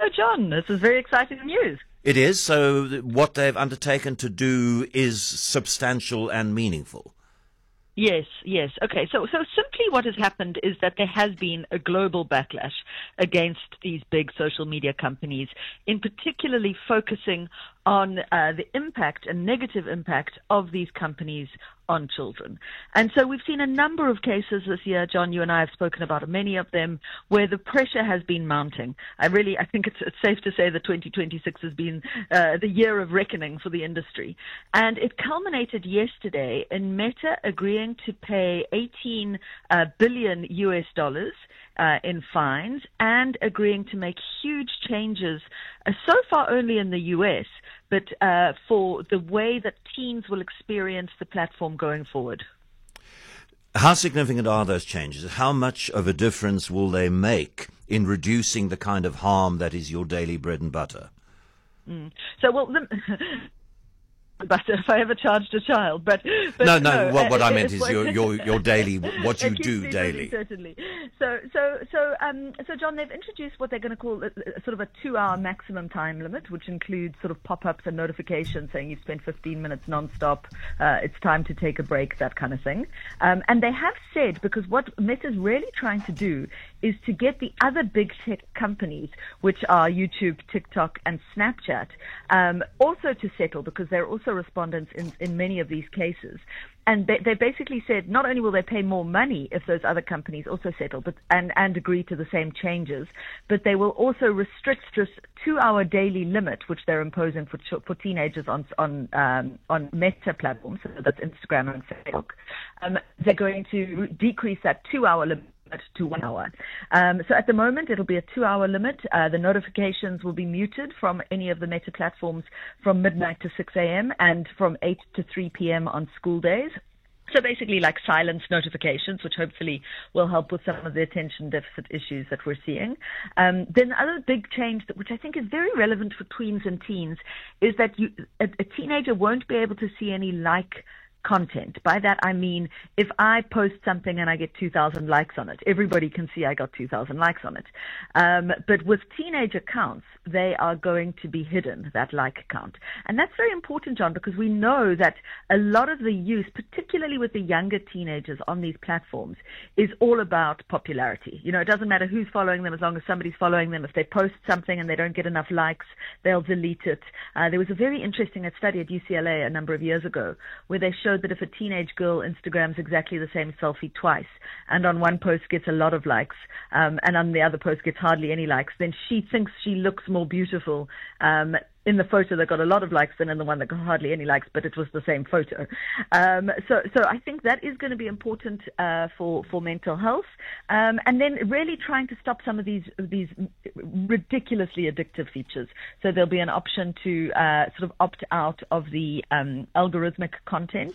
John. This is very exciting news. It is. So what they've undertaken to do is substantial and meaningful. Yes, yes. Okay, so simply what has happened is that there has been a global backlash against these big social media companies, in particularly focusing on the impact and negative impact of these companies on children. And so we've seen a number of cases this year, John, you and I have spoken about many of them, where the pressure has been mounting. I think it's safe to say that 2026 has been the year of reckoning for the industry. And it culminated yesterday in Meta agreeing to pay $18 billion in fines and agreeing to make huge changes, so far only in the U.S., but for the way that teens will experience the platform going forward. How significant are those changes? How much of a difference will they make in reducing the kind of harm that is your daily bread and butter? So, well, but if I ever charged a child, but no. What I meant is your daily, what you do daily. Certainly. So, John, they've introduced what they're going to call sort of a 2-hour maximum time limit, which includes sort of pop-ups and notifications saying you've spent 15 minutes non-stop, it's time to take a break, that kind of thing. And they have said, because what Meta's really trying to do is to get the other big tech companies, which are YouTube, TikTok, and Snapchat, also to settle, because they're also respondents in many of these cases. And they basically said not only will they pay more money if those other companies also settle and agree to the same changes, but they will also restrict this 2-hour daily limit, which they're imposing for teenagers on Meta platforms, so that's Instagram and Facebook. They're going to decrease that 2-hour limit to 1 hour. So at the moment, it'll be a 2-hour limit. The notifications will be muted from any of the Meta platforms from midnight to 6 a.m. and from 8 to 3 p.m. on school days. So basically like silence notifications, which hopefully will help with some of the attention deficit issues that we're seeing. Then the other big change, which I think is very relevant for tweens and teens, is that a teenager won't be able to see any content. By that I mean, if I post something and I get 2,000 likes on it, everybody can see I got 2,000 likes on it. But with teenage accounts, they are going to be hidden, that like count. And that's very important, John, because we know that a lot of the use, particularly with the younger teenagers on these platforms, is all about popularity. You know, it doesn't matter who's following them as long as somebody's following them. If they post something and they don't get enough likes, they'll delete it. There was a very interesting study at UCLA a number of years ago where they showed that if a teenage girl Instagrams exactly the same selfie twice, and on one post gets a lot of likes, and on the other post gets hardly any likes, then she thinks she looks more beautiful in the photo that got a lot of likes than in the one that got hardly any likes, but it was the same photo. So I think that is going to be important for mental health, and then really trying to stop some of these ridiculously addictive features. So there'll be an option to sort of opt out of the algorithmic content.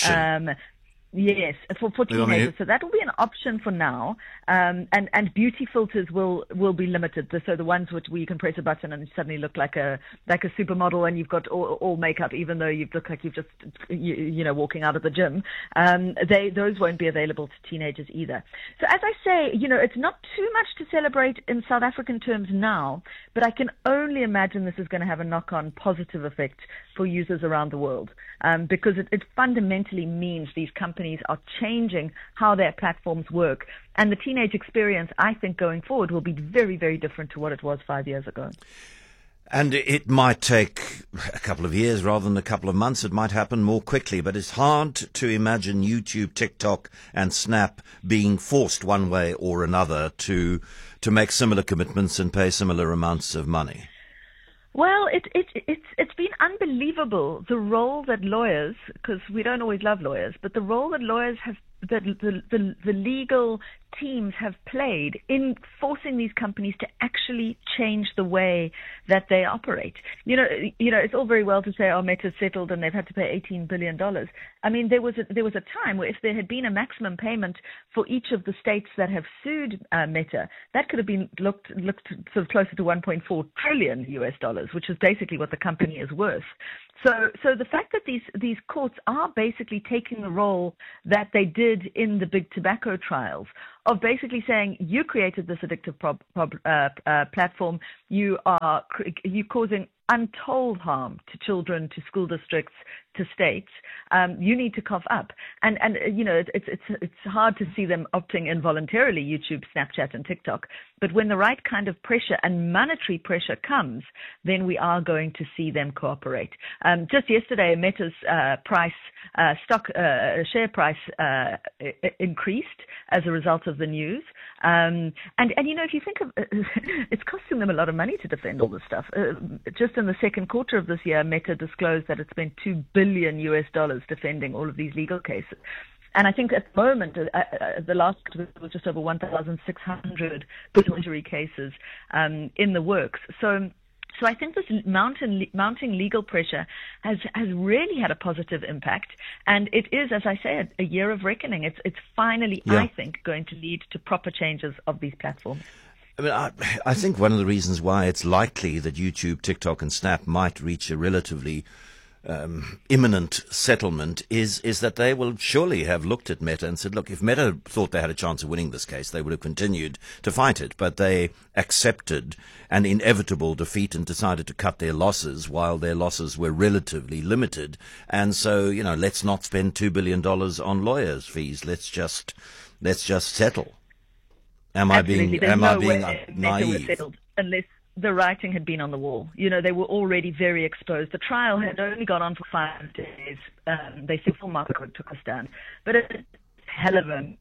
Yes, for teenagers. So that will be an option for now. And beauty filters will be limited. So the ones where you can press a button and suddenly look like a supermodel and you've got all makeup, even though you look like you've just walking out of the gym. Those won't be available to teenagers either. So as I say, it's not too much to celebrate in South African terms now, but I can only imagine this is going to have a knock-on positive effect for users around the world, because it fundamentally means these companies are changing how their platforms work. And the teenage experience, I think, going forward will be very, very different to what it was 5 years ago. And it might take a couple of years rather than a couple of months. It might happen more quickly, but it's hard to imagine YouTube, TikTok and Snap being forced one way or another to make similar commitments and pay similar amounts of money. Well, it's been unbelievable, the role that lawyers, because we don't always love lawyers, but the role that lawyers have, that the legal teams have played in forcing these companies to actually change the way that they operate. It's all very well to say, oh, Meta's settled and they've had to pay $18 billion. I mean, there was a time where if there had been a maximum payment for each of the states that have sued Meta, that could have been looked sort of closer to $1.4 trillion, which is basically what the company is worth. So the fact that these courts are basically taking the role that they did in the big tobacco trials of basically saying you created this addictive platform. You're causing untold harm to children, to school districts, to states. You need to cough up. And it's hard to see them opting involuntarily, YouTube, Snapchat, and TikTok. But when the right kind of pressure and monetary pressure comes, then we are going to see them cooperate. Just yesterday, Meta's share price increased as a result of the news. And if you think of it's costing them a lot of money to defend all this stuff. Just in the second quarter of this year, Meta disclosed that it spent $2 billion defending all of these legal cases. And I think at the moment, the last was just over 1,600 injury cases in the works. So I think this mounting legal pressure has really had a positive impact, and it is, as I said, a year of reckoning. It's finally, I think, going to lead to proper changes of these platforms. I mean, I think one of the reasons why it's likely that YouTube, TikTok, and Snap might reach a relatively imminent settlement is that they will surely have looked at Meta and said, look, if Meta thought they had a chance of winning this case, they would have continued to fight it. But they accepted an inevitable defeat and decided to cut their losses while their losses were relatively limited. And so, let's not spend $2 billion on lawyers' fees. Let's just settle. Am I being naive? Unless the writing had been on the wall. They were already very exposed. The trial had only gone on for 5 days. They said full market took us down. But it's a hell of a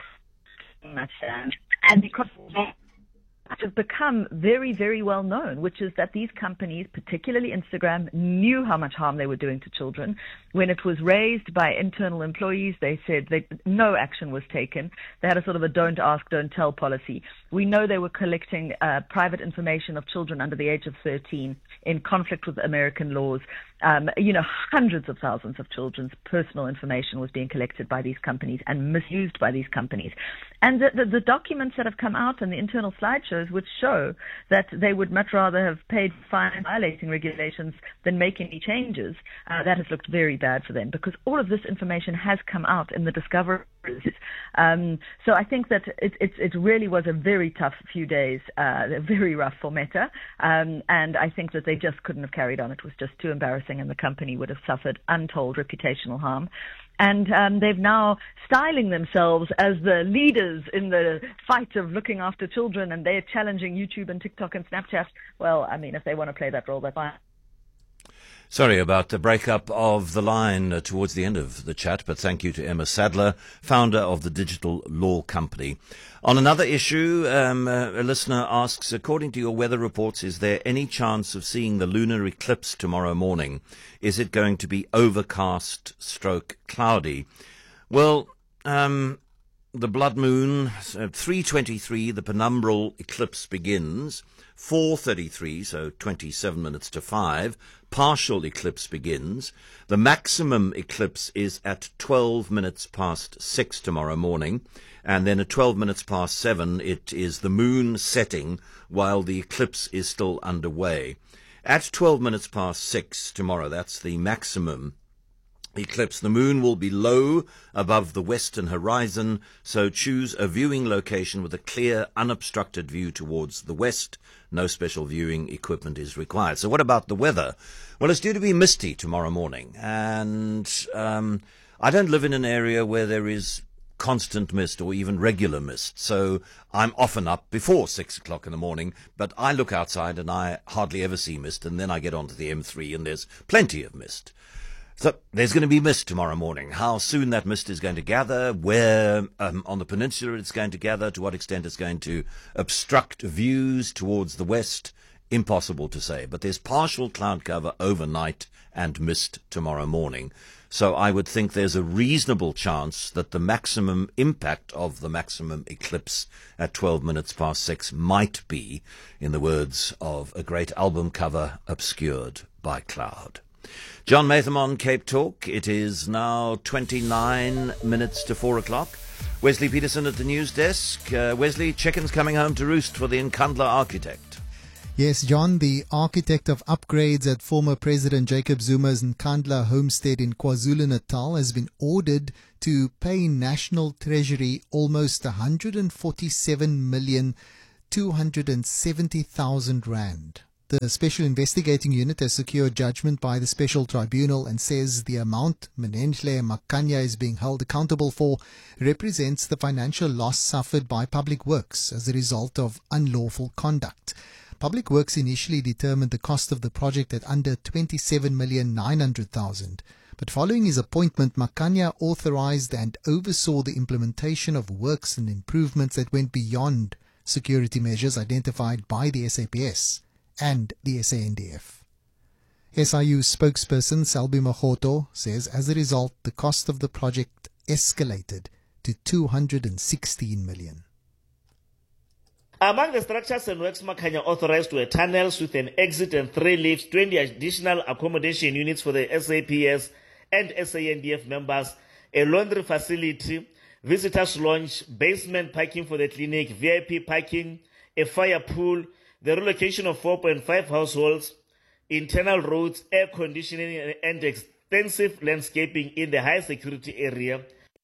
stand. And because have become very, very well known, which is that these companies, particularly Instagram, knew how much harm they were doing to children. When it was raised by internal employees, they said no action was taken. They had a sort of a don't ask, don't tell policy. We know they were collecting private information of children under the age of 13 in conflict with American laws. Hundreds of thousands of children's personal information was being collected by these companies and misused by these companies. And the documents that have come out and the internal slideshows which show that they would much rather have paid fine violating regulations than make any changes, that has looked very bad for them because all of this information has come out in the discoveries. So I think that it really was a very tough few days, very rough for Meta, and I think that they just couldn't have carried on. It was just too embarrassing, and the company would have suffered untold reputational harm. And they've now styling themselves as the leaders in the fight of looking after children, and they're challenging YouTube and TikTok and Snapchat. Well, I mean, if they want to play that role, that's fine. Sorry about the breakup of the line towards the end of the chat, but thank you to Emma Sadler, founder of the Digital Law Company. On another issue, a listener asks, according to your weather reports, is there any chance of seeing the lunar eclipse tomorrow morning? Is it going to be overcast / cloudy? Well, the blood moon, 3:23, the penumbral eclipse begins. 4:33, so 27 minutes to 5, partial eclipse begins. The maximum eclipse is at 12 minutes past 6 tomorrow morning. And then at 12 minutes past 7, it is the moon setting while the eclipse is still underway. At 12 minutes past 6 tomorrow, that's the maximum eclipse, the moon will be low above the western horizon, so choose a viewing location with a clear, unobstructed view towards the west. No special viewing equipment is required. So what about the weather? Well, it's due to be misty tomorrow morning, and I don't live in an area where there is constant mist or even regular mist, so I'm often up before 6 o'clock in the morning, but I look outside and I hardly ever see mist, and then I get onto the M3 and there's plenty of mist. So there's going to be mist tomorrow morning. How soon that mist is going to gather, where on the peninsula it's going to gather, to what extent it's going to obstruct views towards the west, impossible to say. But there's partial cloud cover overnight and mist tomorrow morning. So I would think there's a reasonable chance that the maximum impact of the maximum eclipse at 12 minutes past 6 might be, in the words of a great album cover, obscured by cloud. John Maytham on Cape Talk. It is now 29 minutes to 4 o'clock. Wesley Peterson at the news desk. Wesley, chickens coming home to roost for the Nkandla architect. Yes, John, the architect of upgrades at former President Jacob Zuma's Nkandla homestead in KwaZulu-Natal has been ordered to pay National Treasury almost 147,270,000 rand. The Special Investigating Unit has secured judgment by the Special Tribunal and says the amount Manenhle Makanya is being held accountable for represents the financial loss suffered by Public Works as a result of unlawful conduct. Public Works initially determined the cost of the project at under 27,900,000. But following his appointment, Makanya authorized and oversaw the implementation of works and improvements that went beyond security measures identified by the SAPS and the SANDF. SIU spokesperson Selby Mahoto says as a result, the cost of the project escalated to 216 million. Among the structures and works Makanya authorized were tunnels with an exit and 3 lifts, 20 additional accommodation units for the SAPS and SANDF members, a laundry facility, visitors lounge, basement parking for the clinic, VIP parking, a fire pool, the relocation of 4.5 households, internal roads, air conditioning, and extensive landscaping in the high security area.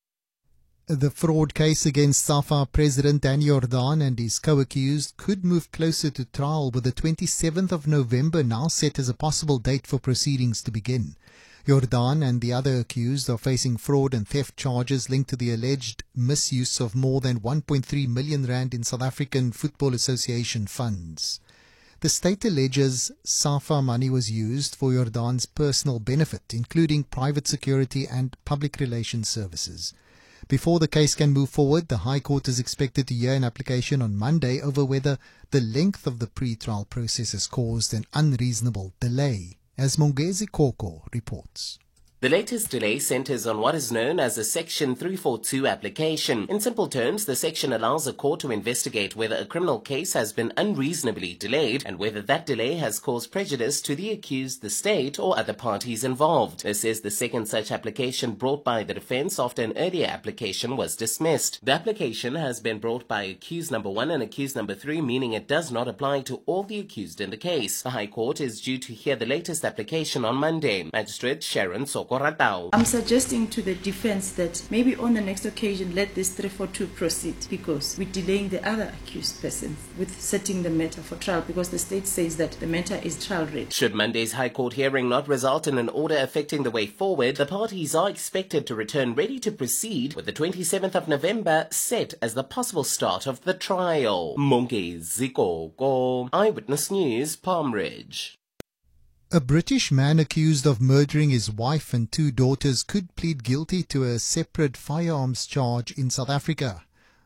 The fraud case against SAFA President Danny Jordaan and his co-accused could move closer to trial, with the 27th of November now set as a possible date for proceedings to begin. Jordaan and the other accused are facing fraud and theft charges linked to the alleged misuse of more than 1.3 million rand in South African Football Association funds. The state alleges SAFA money was used for Jordaan's personal benefit, including private security and public relations services. Before the case can move forward, the High Court is expected to hear an application on Monday over whether the length of the pre-trial process has caused an unreasonable delay, as Mongezi Koko reports. The latest delay centers on what is known as a Section 342 application. In simple terms, the section allows a court to investigate whether a criminal case has been unreasonably delayed and whether that delay has caused prejudice to the accused, the state, or other parties involved. This is the second such application brought by the defense after an earlier application was dismissed. The application has been brought by accused number 1 and accused number 3, meaning it does not apply to all the accused in the case. The High Court is due to hear the latest application on Monday. Magistrate Sharon Soko. I'm suggesting to the defense that maybe on the next occasion let this 342 proceed, because we're delaying the other accused persons with setting the matter for trial, because the state says that the matter is trial ready. Should Monday's High Court hearing not result in an order affecting the way forward, the parties are expected to return ready to proceed, with the 27th of November set as the possible start of the trial. Mongezi Koko, Eyewitness News, Palm Ridge. A British man accused of murdering his wife and 2 daughters could plead guilty to a separate firearms charge in South Africa.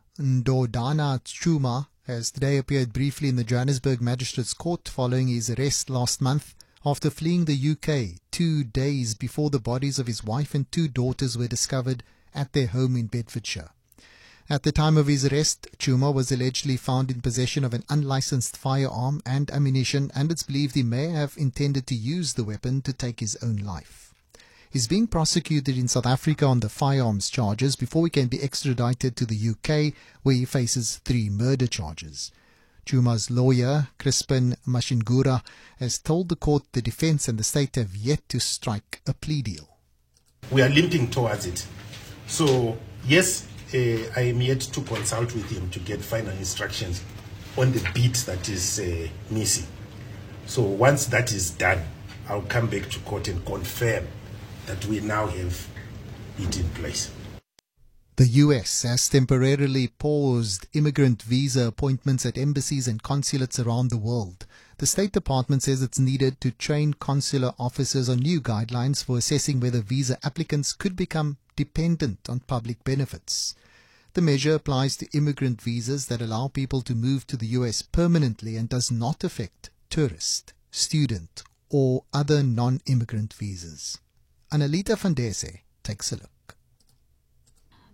Ndodana Chuma has today appeared briefly in the Johannesburg Magistrates Court following his arrest last month after fleeing the UK 2 days before the bodies of his wife and 2 daughters were discovered at their home in Bedfordshire. At the time of his arrest, Chuma was allegedly found in possession of an unlicensed firearm and ammunition, and it's believed he may have intended to use the weapon to take his own life. He's being prosecuted in South Africa on the firearms charges before he can be extradited to the UK, where he faces 3 murder charges. Chuma's lawyer, Crispin Mashingura, has told the court the defense and the state have yet to strike a plea deal. We are limping towards it. So, yes, I am yet to consult with him to get final instructions on the bit that is missing. So once that is done, I'll come back to court and confirm that we now have it in place. The US has temporarily paused immigrant visa appointments at embassies and consulates around the world. The State Department says it's needed to train consular officers on new guidelines for assessing whether visa applicants could become dependent on public benefits. The measure applies to immigrant visas that allow people to move to the US permanently and does not affect tourist, student, or other non-immigrant visas. Annalita van Dese takes a look.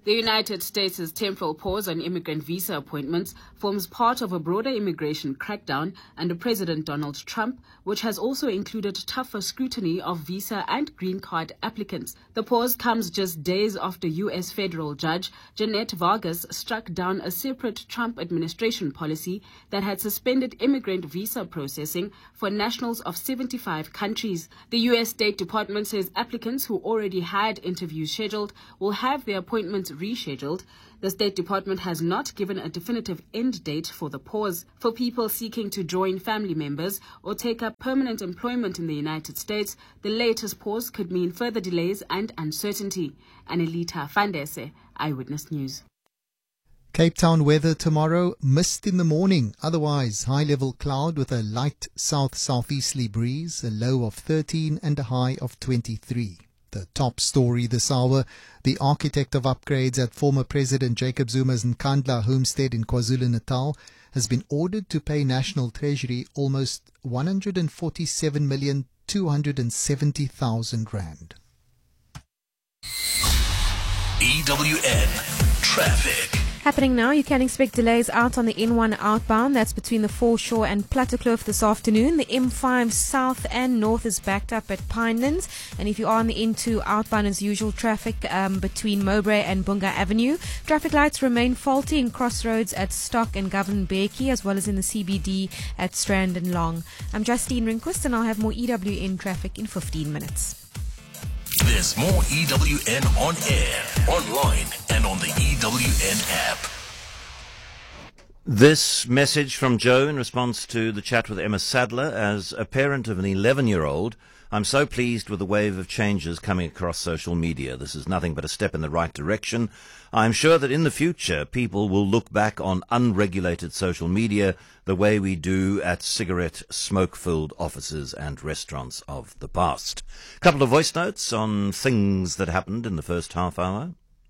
The United States' temporal pause on immigrant visa appointments forms part of a broader immigration crackdown under President Donald Trump, which has also included tougher scrutiny of visa and green card applicants. The pause comes just days after U.S. federal judge Jeanette Vargas struck down a separate Trump administration policy that had suspended immigrant visa processing for nationals of 75 countries. The U.S. State Department says applicants who already had interviews scheduled will have their appointments rescheduled. The State Department has not given a definitive end date for the pause. For people seeking to join family members or take up permanent employment in the United States, the latest pause could mean further delays and uncertainty. Anelita Fandese, Eyewitness News. Cape Town weather tomorrow, mist in the morning, otherwise high-level cloud with a light south-southeasterly breeze, a low of 13 and a high of 23. The top story this hour, the architect of upgrades at former President Jacob Zuma's Nkandla homestead in KwaZulu-Natal has been ordered to pay National Treasury almost 147,270,000 rand. EWN Traffic. Happening now, you can expect delays out on the N1 outbound. That's between the Foreshore and Plattekloof this afternoon. The M5 south and north is backed up at Pinelands. And if you are on the N2 outbound, as usual, traffic between Mowbray and Bunga Avenue. Traffic lights remain faulty in crossroads at Stock and Govan Becky, as well as in the CBD at Strand and Long. I'm Justine Rinquist, and I'll have more EWN traffic in 15 minutes. There's more EWN on air, online, and on the EWN app. This message from Joe in response to the chat with Emma Sadler. As a parent of an 11-year-old, I'm so pleased with the wave of changes coming across social media. This is nothing but a step in the right direction. I'm sure that in the future, people will look back on unregulated social media the way we do at cigarette smoke-filled offices and restaurants of the past. A couple of voice notes on things that happened in the first half hour.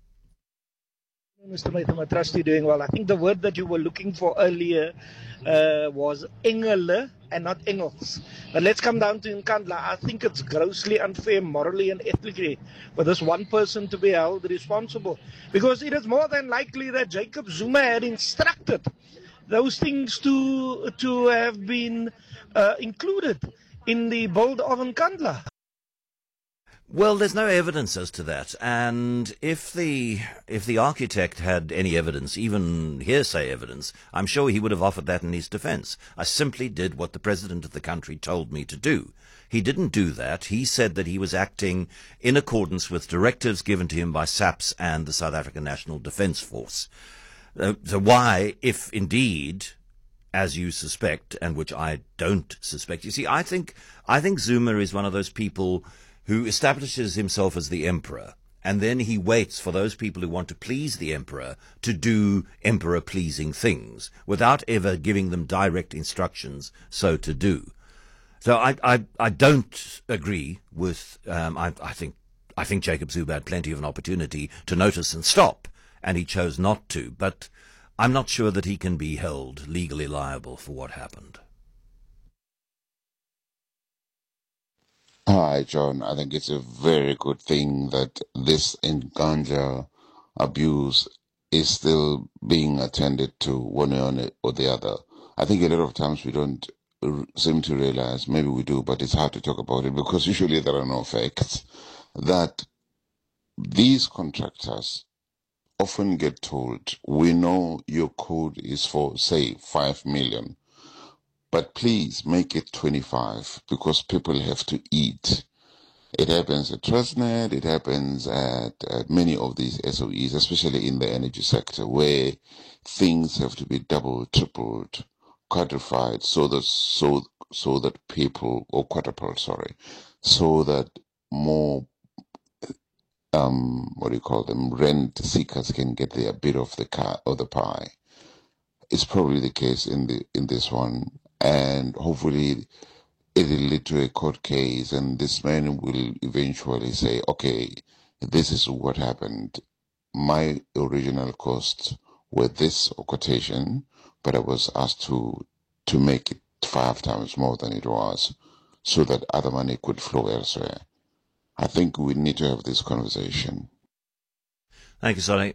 Mr. Latham, I trust you're doing well. I think the word that you were looking for earlier was Engele and not Engels. But let's come down to Nkandla. I think it's grossly unfair, morally and ethically, for this one person to be held responsible. Because it is more than likely that Jacob Zuma had instructed those things to have been included in the build of Nkandla. Well, there's no evidence as to that, and if the architect had any evidence, even hearsay evidence, I'm sure he would have offered that in his defence. I simply did what the president of the country told me to do. He didn't do that. He said that he was acting in accordance with directives given to him by SAPS and the South African National Defence Force. So why, if indeed, as you suspect, and which I don't suspect, you see, I think Zuma is one of those people who establishes himself as the emperor, and then he waits for those people who want to please the emperor to do emperor-pleasing things, without ever giving them direct instructions so to do. So I don't agree with, I think Jacob Zuma had plenty of an opportunity to notice and stop, and he chose not to, but I'm not sure that he can be held legally liable for what happened. Hi, John. I think it's a very good thing that this Nkandla abuse is still being attended to one way or the other. I think a lot of times we don't seem to realize, maybe we do, but it's hard to talk about it because usually there are no facts, that these contractors often get told, we know your code is for, say, 5 million. But please make it 25 because people have to eat. It happens at Transnet, it happens at many of these SOEs, especially in the energy sector, where things have to be doubled, tripled, quadruplied, so that people, or quadrupled, sorry, so that more, rent seekers can get their bit of the pie. It's probably the case in this one. And hopefully it will lead to a court case, and this man will eventually say, okay, this is what happened. My original costs were this quotation, but I was asked to make it 5 times more than it was so that other money could flow elsewhere. I think we need to have this conversation. Thank you, Sonny.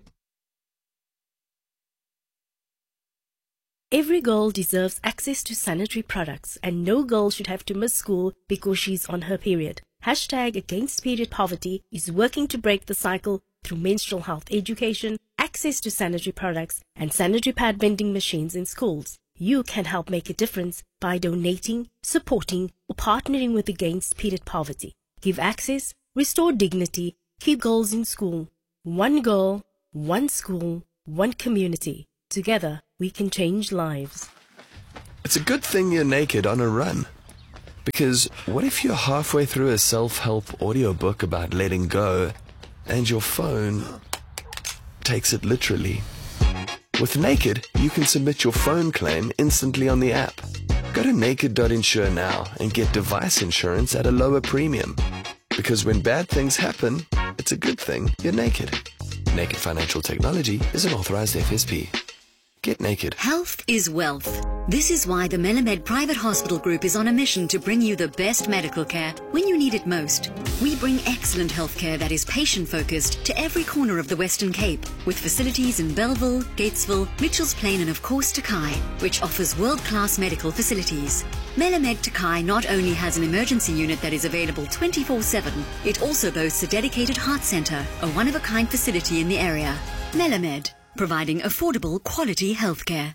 Every girl deserves access to sanitary products, and no girl should have to miss school because she's on her period. #Against Period Poverty is working to break the cycle through menstrual health education, access to sanitary products, and sanitary pad vending machines in schools. You can help make a difference by donating, supporting, or partnering with Against Period Poverty. Give access, restore dignity, keep girls in school. One girl, one school, one community. Together, we can change lives. It's a good thing you're naked on a run. Because what if you're halfway through a self-help audiobook about letting go and your phone takes it literally? With Naked, you can submit your phone claim instantly on the app. Go to naked.insure now and get device insurance at a lower premium. Because when bad things happen, it's a good thing you're naked. Naked Financial Technology is an authorized FSP. Get naked. Health is wealth. This is why the Melamed Private Hospital Group is on a mission to bring you the best medical care when you need it most. We bring excellent healthcare that is patient-focused to every corner of the Western Cape, with facilities in Bellville, Gatesville, Mitchells Plain and of course Takai, which offers world-class medical facilities. Melamed Takai not only has an emergency unit that is available 24/7, it also boasts a dedicated heart centre, a one-of-a-kind facility in the area. Melamed, providing affordable, quality healthcare.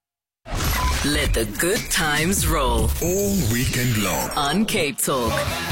Let the good times roll all weekend long on Cape Talk.